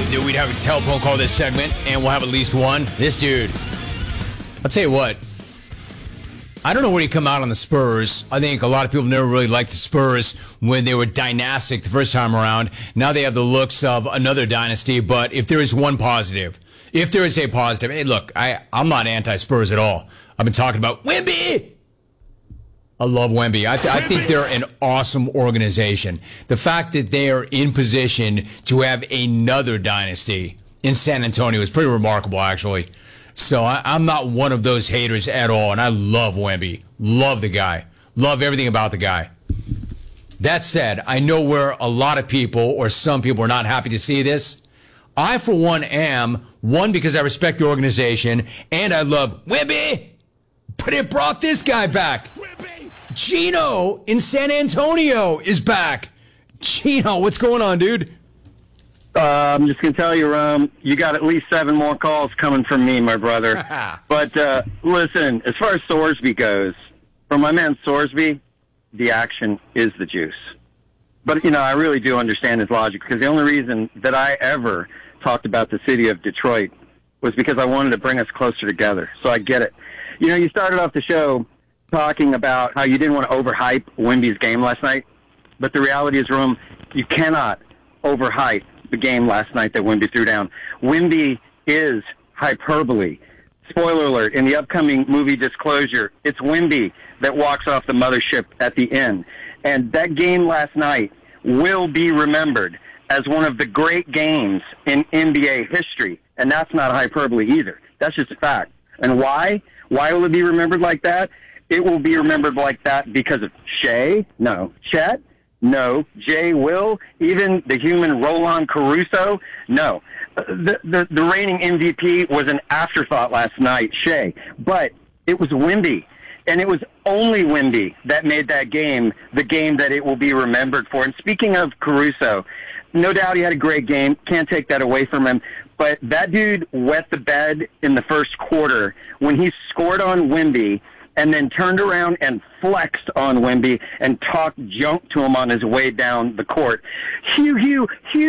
knew we'd have a telephone call this segment, and we'll have at least one. This dude, I'll tell you what, I don't know where he come out on the Spurs. I think a lot of people never really liked the Spurs when they were dynastic the first time around. Now they have the looks of another dynasty, but if there is one positive, if there is a positive, hey, look, I'm not anti-Spurs at all. I've been talking about Wemby. I love Wemby. I think they're an awesome organization. The fact that they are in position to have another dynasty in San Antonio is pretty remarkable, actually. So I'm not one of those haters at all, and I love Wemby. Love the guy. Love everything about the guy. That said, I know where a lot of people or some people are not happy to see this. I, for one, am. One, because I respect the organization, and I love Wemby. But it brought this guy back. Gino in San Antonio is back. Gino, what's going on, dude? I'm just going to tell you, Rum, you got at least 7 more calls coming from me, my brother. But listen, as far as Sorsby goes, for my man Sorsby, the action is the juice. But, I really do understand his logic, because the only reason that I ever talked about the city of Detroit was because I wanted to bring us closer together. So I get it. You started off the show talking about how you didn't want to overhype Wemby's game last night. But the reality is, Rum, you cannot overhype the game last night that Wemby threw down. Wemby is hyperbole. Spoiler alert, in the upcoming movie Disclosure, it's Wemby that walks off the mothership at the end. And that game last night will be remembered as one of the great games in NBA history. And that's not hyperbole either. That's just a fact. And why? Why will it be remembered like that? It will be remembered like that because of Shea? No. Chet? No. Jay Will? Even the human Roland Caruso? No. The reigning MVP was an afterthought last night, Shea. But it was Wemby. And it was only Wemby that made that game the game that it will be remembered for. And speaking of Caruso, no doubt he had a great game. Can't take that away from him. But that dude wet the bed in the first quarter when he scored on Wemby and then turned around and flexed on Wemby and talked junk to him on his way down the court. Huge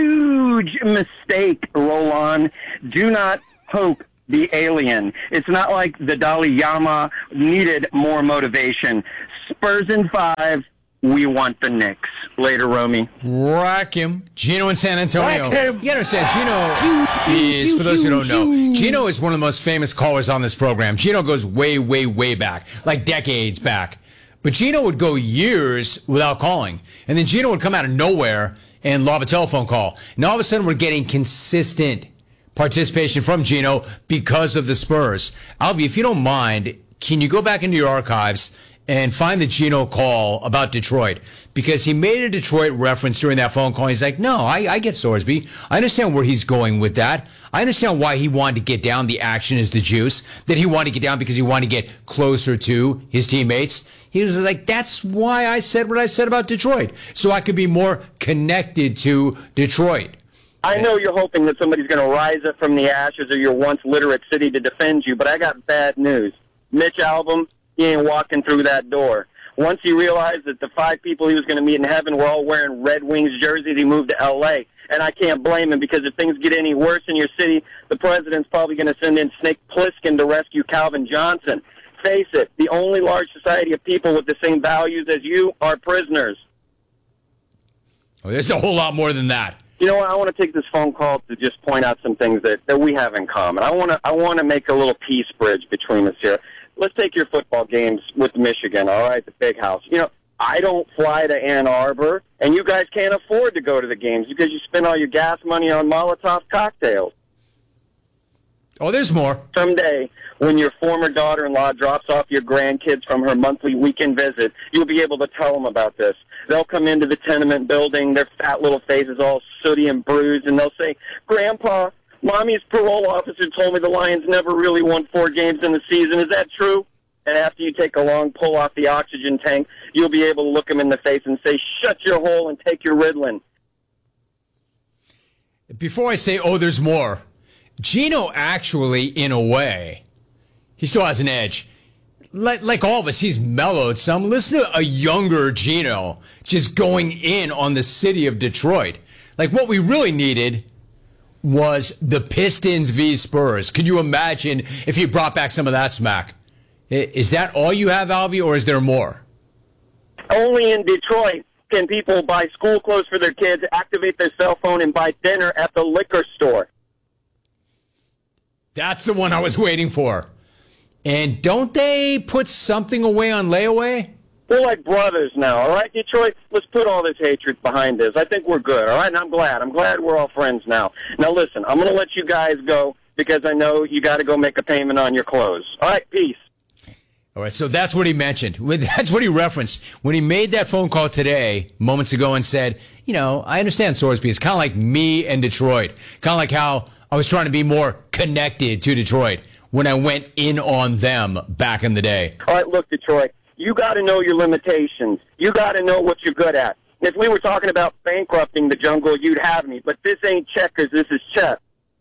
mistake, Roland. Do not poke the alien. It's not like the Dalai Lama needed more motivation. Spurs in 5. We want the Knicks. Later, Romy. Rack him. Gino in San Antonio. You understand, Gino is, for those who don't know, Gino is one of the most famous callers on this program. Gino goes way, way, way back, like decades back. But Gino would go years without calling. And then Gino would come out of nowhere and lob a telephone call. And all of a sudden, we're getting consistent participation from Gino because of the Spurs. Alvy, if you don't mind, can you go back into your archives and find the Gino call about Detroit? Because he made a Detroit reference during that phone call. He's like, no, I get Sorsby. I understand where he's going with that. I understand why he wanted to get down. The action is the juice. That he wanted to get down because he wanted to get closer to his teammates. He was like, that's why I said what I said about Detroit. So I could be more connected to Detroit. I know you're hoping that somebody's going to rise up from the ashes of your once literate city to defend you, but I got bad news. Mitch Albom, he ain't walking through that door. Once he realized that the 5 people he was going to meet in heaven were all wearing Red Wings jerseys, he moved to L.A. And I can't blame him, because if things get any worse in your city, the president's probably going to send in Snake Plissken to rescue Calvin Johnson. Face it, the only large society of people with the same values as you are prisoners. Oh, there's a whole lot more than that. You know what? I want to take this phone call to just point out some things that we have in common. I want to make a little peace bridge between us here. Let's take your football games with Michigan, all right, the big house. I don't fly to Ann Arbor, and you guys can't afford to go to the games because you spend all your gas money on Molotov cocktails. Oh, there's more. Someday, when your former daughter-in-law drops off your grandkids from her monthly weekend visit, you'll be able to tell them about this. They'll come into the tenement building, their fat little faces all sooty and bruised, and they'll say, Grandpa, Mommy's parole officer told me the Lions never really won 4 games in the season. Is that true? And after you take a long pull off the oxygen tank, you'll be able to look them in the face and say, shut your hole and take your Ritalin. Before I say, oh, there's more, Gino actually, in a way, he still has an edge. Like all of us, he's mellowed some. Listen to a younger Gino just going in on the city of Detroit. Like, what we really needed was the Pistons v. Spurs. Could you imagine if you brought back some of that smack? Is that all you have, Alvy, or is there more? Only in Detroit can people buy school clothes for their kids, activate their cell phone, and buy dinner at the liquor store. That's the one I was waiting for. And don't they put something away on layaway? We're like brothers now, all right, Detroit? Let's put all this hatred behind us. I think we're good, all right? And I'm glad. I'm glad we're all friends now. Now, listen, I'm going to let you guys go because I know you got to go make a payment on your clothes. All right, peace. All right, so that's what he mentioned. That's what he referenced when he made that phone call today, moments ago, and said, I understand Sorsby. It's kind of like me and Detroit. Kind of like how I was trying to be more connected to Detroit when I went in on them back in the day. All right, look, Detroit. You got to know your limitations. You got to know what you're good at. If we were talking about bankrupting the jungle, you'd have me. But this ain't checkers. This is chess.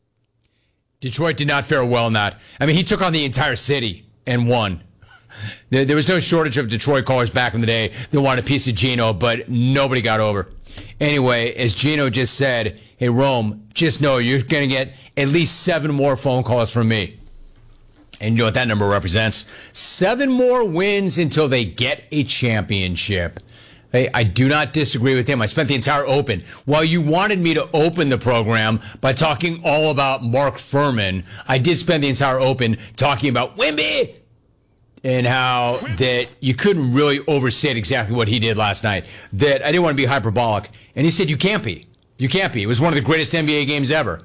Detroit did not fare well in that. I mean, he took on the entire city and won. There was no shortage of Detroit callers back in the day that wanted a piece of Gino, but nobody got over. Anyway, as Gino just said, hey, Rome, just know you're going to get at least 7 more phone calls from me. And you know what that number represents? 7 more wins until they get a championship. Hey, I do not disagree with him. I spent the entire Open. While you wanted me to open the program by talking all about Mark Furman, I did spend the entire Open talking about Wemby and how that you couldn't really overstate exactly what he did last night. That I didn't want to be hyperbolic. And he said, you can't be. You can't be. It was one of the greatest NBA games ever.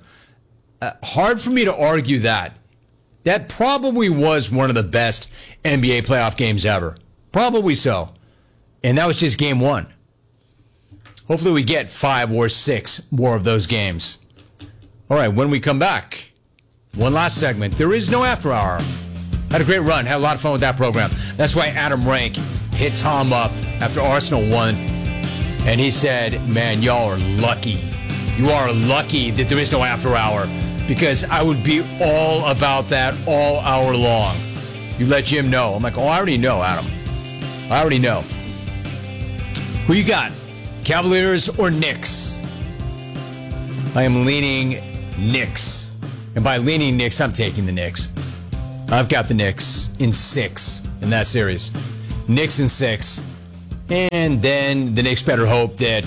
Hard for me to argue that. That probably was one of the best NBA playoff games ever. Probably so. And that was just game 1. Hopefully we get 5 or 6 more of those games. All right, when we come back, one last segment. There is no after hour. Had a great run. Had a lot of fun with that program. That's why Adam Rank hit Tom up after Arsenal won. And he said, man, y'all are lucky. You are lucky that there is no after hour. Because I would be all about that all hour long. You let Jim know. I'm like, I already know, Adam. I already know. Who you got? Cavaliers or Knicks? I am leaning Knicks. And by leaning Knicks, I'm taking the Knicks. I've got the Knicks in 6 in that series. Knicks in 6. And then the Knicks better hope that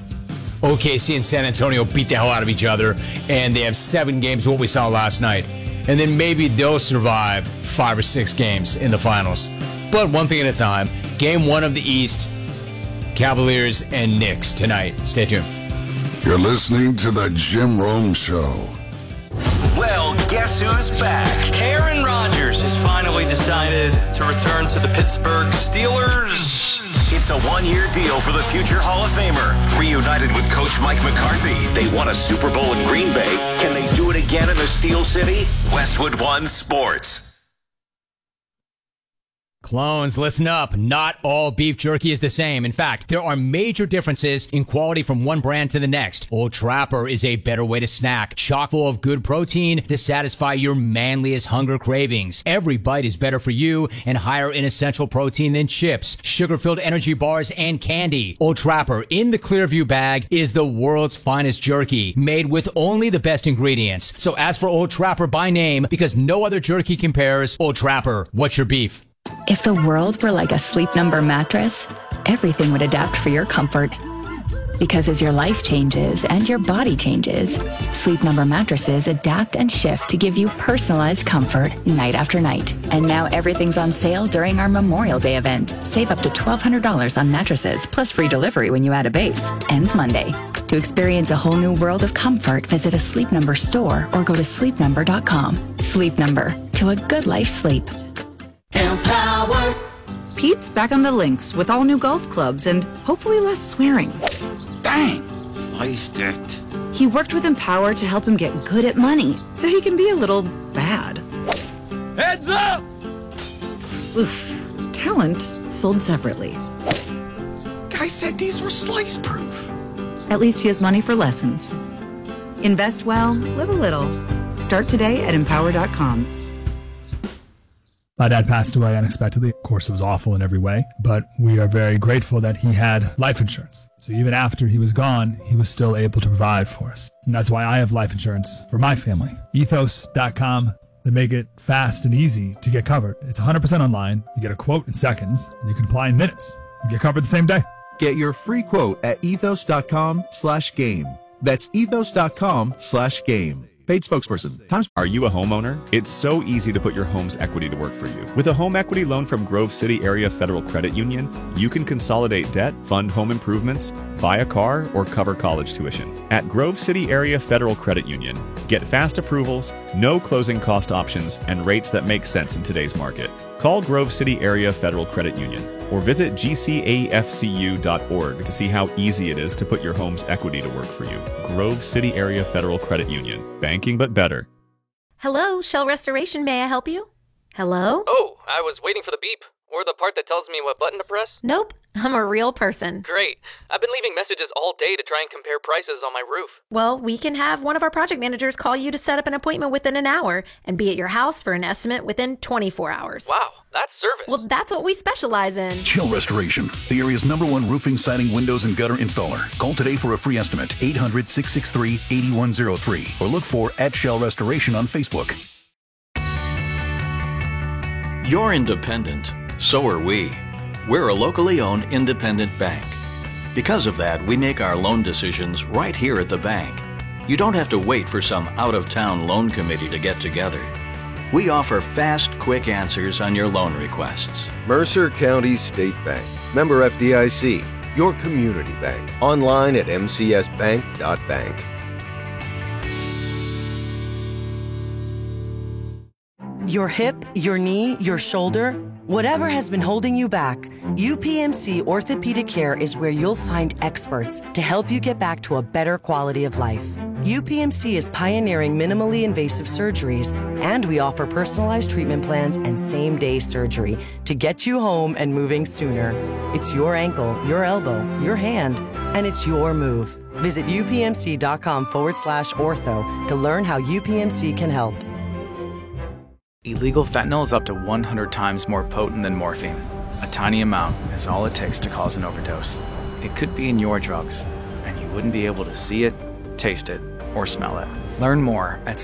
OKC and San Antonio beat the hell out of each other, and they have 7 games, what we saw last night. And then maybe they'll survive 5 or 6 games in the finals. But one thing at a time. Game 1 of the East, Cavaliers and Knicks tonight. Stay tuned. You're listening to The Jim Rome Show. Well, guess who's back? Aaron Rodgers has finally decided to return to the Pittsburgh Steelers. It's a 1-year deal for the future Hall of Famer. Reunited with Coach Mike McCarthy, they won a Super Bowl in Green Bay. Can they do it again in the Steel City? Westwood One Sports. Clones, listen up. Not all beef jerky is the same. In fact, there are major differences in quality from one brand to the next. Old Trapper is a better way to snack, chock full of good protein to satisfy your manliest hunger cravings. Every bite is better for you and higher in essential protein than chips, sugar-filled energy bars, and candy. Old Trapper in the Clearview bag is the world's finest jerky, made with only the best ingredients. So ask for Old Trapper by name because no other jerky compares. Old Trapper, what's your beef? If the world were like a Sleep Number mattress, everything would adapt for your comfort. Because as your life changes and your body changes, Sleep Number mattresses adapt and shift to give you personalized comfort night after night. And now everything's on sale during our Memorial Day event. Save up to $1,200 on mattresses, plus free delivery when you add a base. Ends Monday. To experience a whole new world of comfort, visit a Sleep Number store or go to sleepnumber.com. Sleep Number. To a good life sleep. Empower. Pete's back on the links with all new golf clubs and hopefully less swearing. Dang, sliced it. He worked with Empower to help him get good at money so he can be a little bad. Heads up! Oof. Talent sold separately. Guy said these were slice proof. At least he has money for lessons. Invest well, live a little. Start today at empower.com. My dad passed away unexpectedly. Of course, it was awful in every way, but we are very grateful that he had life insurance. So even after he was gone, he was still able to provide for us. And that's why I have life insurance for my family. Ethos.com. They make it fast and easy to get covered. It's 100% online. You get a quote in seconds, and you can apply in minutes. You get covered the same day. Get your free quote at ethos.com/game. That's ethos.com/game. Paid spokesperson. Are you a homeowner? It's so easy to put your home's equity to work for you. With a home equity loan from Grove City Area Federal Credit Union, you can consolidate debt, fund home improvements, buy a car, or cover college tuition. At Grove City Area Federal Credit Union, get fast approvals, no closing cost options, and rates that make sense in today's market. Call Grove City Area Federal Credit Union or visit gcafcu.org to see how easy it is to put your home's equity to work for you. Grove City Area Federal Credit Union. Banking but better. Hello, Shell Restoration. May I help you? Hello? Oh, I was waiting for the beep. Or the part that tells me what button to press? Nope, I'm a real person. Great. I've been leaving messages all day to try and compare prices on my roof. Well, we can have one of our project managers call you to set up an appointment within an hour and be at your house for an estimate within 24 hours. Wow, that's service. Well, that's what we specialize in. Shell Restoration, the area's #1 roofing, siding, windows, and gutter installer. Call today for a free estimate, 800-663-8103, or look for @Shell Restoration on Facebook. You're independent. So are we. We're a locally owned independent bank. Because of that, we make our loan decisions right here at the bank. You don't have to wait for some out-of-town loan committee to get together. We offer fast, quick answers on your loan requests. Mercer County State Bank. Member FDIC. Your community bank. Online at mcsbank.bank. Your hip, your knee, your shoulder, whatever has been holding you back, UPMC Orthopedic Care is where you'll find experts to help you get back to a better quality of life. UPMC is pioneering minimally invasive surgeries, and we offer personalized treatment plans and same-day surgery to get you home and moving sooner. It's your ankle, your elbow, your hand, and it's your move. Visit upmc.com/ortho to learn how UPMC can help. Illegal fentanyl is up to 100 times more potent than morphine. A tiny amount is all it takes to cause an overdose. It could be in your drugs, and you wouldn't be able to see it, taste it, or smell it. Learn more at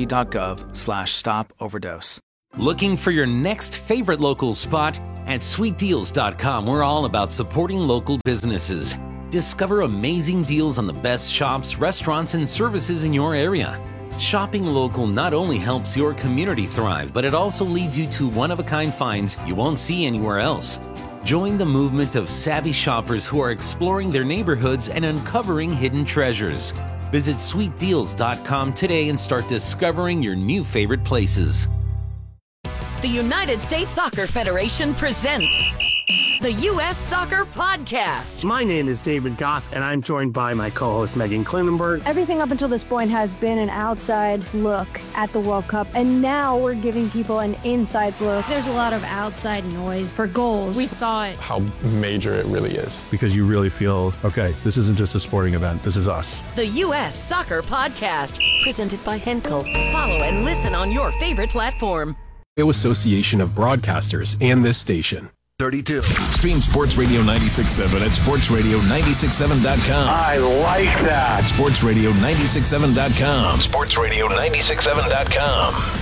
cdc.gov/stop-overdose. Looking for your next favorite local spot? At sweetdeals.com, we're all about supporting local businesses. Discover amazing deals on the best shops, restaurants, and services in your area. Shopping local not only helps your community thrive, but it also leads you to one-of-a-kind finds you won't see anywhere else. Join the movement of savvy shoppers who are exploring their neighborhoods and uncovering hidden treasures. Visit sweetdeals.com today and start discovering your new favorite places. The United States Soccer Federation presents the U.S. Soccer Podcast. My name is David Goss, and I'm joined by my co-host Megan Klinenberg. Everything up until this point has been an outside look at the World Cup, and now we're giving people an inside look. There's a lot of outside noise for goals. We thought how major it really is, because you really feel, okay, this isn't just a sporting event, this is us. The U.S. Soccer Podcast, presented by Henkel. Follow and listen on your favorite platform. Association of Broadcasters and this station. 32. Stream Sports Radio 96.7 at sportsradio967.com. I like that. Sportsradio967.com. Sportsradio967.com.